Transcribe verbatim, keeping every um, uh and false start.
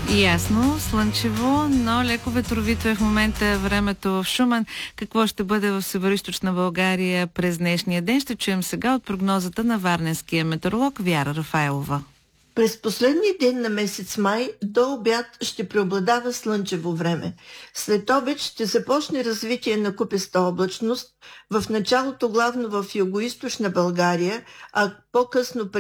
Ясно, слънчево, но леко ветровито е в момента времето в Шумен. Какво ще бъде в североизточна България през днешния ден? Ще чуем сега от прогнозата на варненския метеоролог Вяра Рафаелова. През последния ден на месец май до обяд ще преобладава слънчево време. След обед ще започне развитие на купеста облачност, в началото главно в югоизточна България, а по-късно